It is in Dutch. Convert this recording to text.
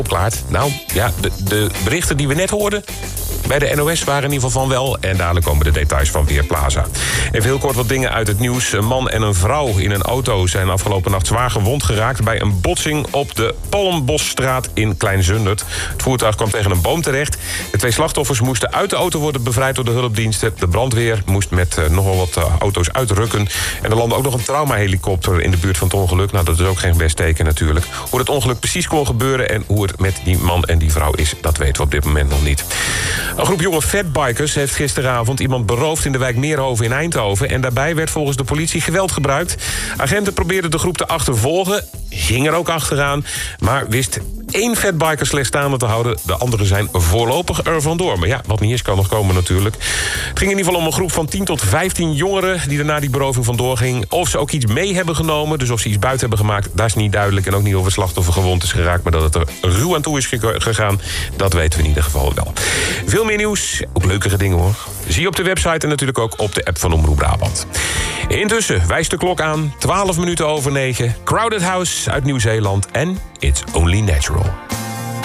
opklaart. Nou, ja, de berichten die we net hoorden bij de NOS waren in ieder geval van wel. En dadelijk komen de details van Weerplaza. Even heel kort wat dingen uit het nieuws. Een man en een vrouw in een auto zijn afgelopen nacht zwaar gewond geraakt bij een botsing op de Palmbosstraat in Klein-Zundert. Het voertuig kwam tegen een boom terecht. De 2 slachtoffers moesten uit de auto worden bevrijd door de hulpdiensten. De brandweer moest met nogal wat auto's uitrukken. En er landde ook nog een traumahelikopter in de buurt van het ongeluk. Nou, dat is ook geen best teken natuurlijk. Hoe het ongeluk precies kon gebeuren en hoe het met die man en die vrouw is, dat weten we op dit moment nog niet. Een groep jonge fatbikers heeft gisteravond iemand beroofd in de wijk Meerhoven in Eindhoven. En daarbij werd volgens de politie geweld gebruikt. Agenten probeerden de groep te achtervolgen, ging er ook achteraan, maar wist 1 fatbiker slechts staande te houden. De anderen zijn voorlopig er vandoor. Maar ja, wat niet is, kan nog komen natuurlijk. Het ging in ieder geval om een groep van 10 tot 15 jongeren die er na die beroving vandoor ging. Of ze ook iets mee hebben genomen, dus of ze iets buiten hebben gemaakt, dat is niet duidelijk. En ook niet of het slachtoffer gewond is geraakt, maar dat het er ruw aan toe is gegaan, dat weten we in ieder geval wel. Veel meer nieuws, ook leukere dingen hoor. Zie je op de website en natuurlijk ook op de app van Omroep Brabant. Intussen wijst de klok aan, 12 minuten over 9. Crowded House uit Nieuw-Zeeland en It's Only Natural.